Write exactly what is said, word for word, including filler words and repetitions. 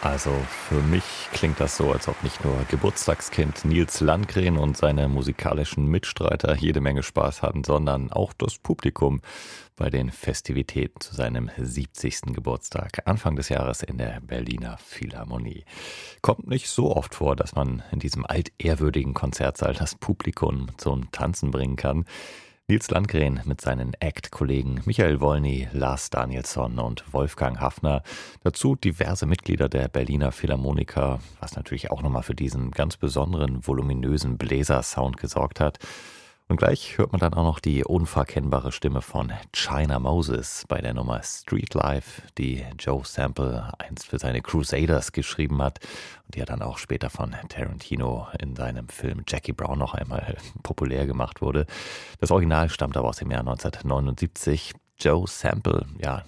Also für mich klingt das so, als ob nicht nur Geburtstagskind Nils Landgren und seine musikalischen Mitstreiter jede Menge Spaß hatten, sondern auch das Publikum bei den Festivitäten zu seinem siebzigsten Geburtstag Anfang des Jahres in der Berliner Philharmonie. Kommt nicht so oft vor, dass man in diesem altehrwürdigen Konzertsaal das Publikum zum Tanzen bringen kann. Nils Landgren mit seinen Act-Kollegen Michael Wolny, Lars Danielsson und Wolfgang Haffner. Dazu diverse Mitglieder der Berliner Philharmoniker, was natürlich auch nochmal für diesen ganz besonderen, voluminösen Bläsersound gesorgt hat. Und gleich hört man dann auch noch die unverkennbare Stimme von China Moses bei der Nummer Street Life, die Joe Sample einst für seine Crusaders geschrieben hat und die ja dann auch später von Tarantino in seinem Film Jackie Brown noch einmal populär gemacht wurde. Das Original stammt aber aus dem Jahr neunzehnhundertneunundsiebzig. Joe Sample, ja,